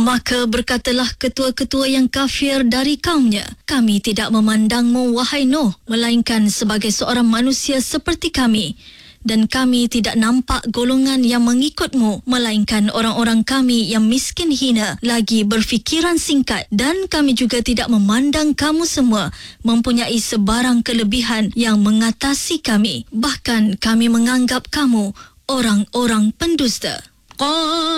Maka berkatalah ketua-ketua yang kafir dari kaumnya, kami tidak memandangmu, wahai Nuh, melainkan sebagai seorang manusia seperti kami. Dan kami tidak nampak golongan yang mengikutmu, melainkan orang-orang kami yang miskin hina, lagi berfikiran singkat. Dan kami juga tidak memandang kamu semua mempunyai sebarang kelebihan yang mengatasi kami. Bahkan kami menganggap kamu orang-orang pendusta.